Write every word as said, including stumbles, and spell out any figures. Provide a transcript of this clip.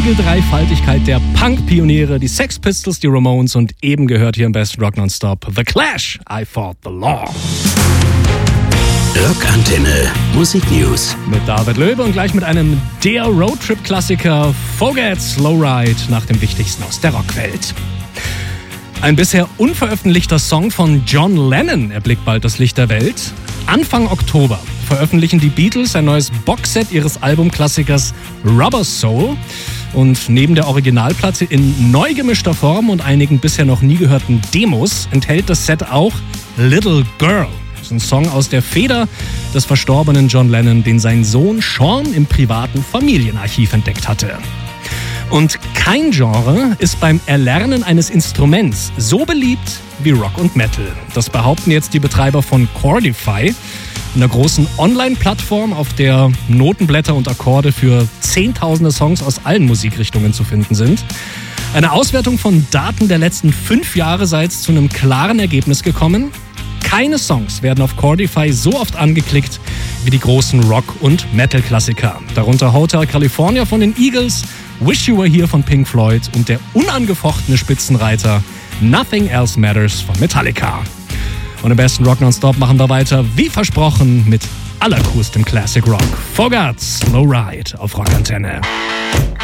Spiegeldreifaltigkeit der Punk-Pioniere, die Sex Pistols, die Ramones und eben gehört hier im Best Rock Nonstop The Clash, I Fought the Law. Rockantenne Musik News mit David Löwe und gleich mit einem der Roadtrip-Klassiker Fogerty Slow Ride nach dem Wichtigsten aus der Rockwelt. Ein bisher unveröffentlichter Song von John Lennon erblickt bald das Licht der Welt. Anfang Oktober veröffentlichen die Beatles ein neues Boxset ihres Albumklassikers Rubber Soul. Und neben der Originalplatte in neu gemischter Form und einigen bisher noch nie gehörten Demos enthält das Set auch Little Girl. Das ist ein Song aus der Feder des verstorbenen John Lennon, den sein Sohn Sean im privaten Familienarchiv entdeckt hatte. Und kein Genre ist beim Erlernen eines Instruments so beliebt wie Rock und Metal. Das behaupten jetzt die Betreiber von Chordify, einer großen Online-Plattform, auf der Notenblätter und Akkorde für zehntausende Songs aus allen Musikrichtungen zu finden sind. Eine Auswertung von Daten der letzten fünf Jahre sei jetzt zu einem klaren Ergebnis gekommen. Keine Songs werden auf Chordify so oft angeklickt wie die großen Rock- und Metal-Klassiker. Darunter Hotel California von den Eagles, Wish You Were Here von Pink Floyd und der unangefochtene Spitzenreiter Nothing Else Matters von Metallica. Und im besten Rock Nonstop machen wir weiter, wie versprochen, mit allercoolstem Classic Rock. Fogerty Slow Ride auf Rockantenne.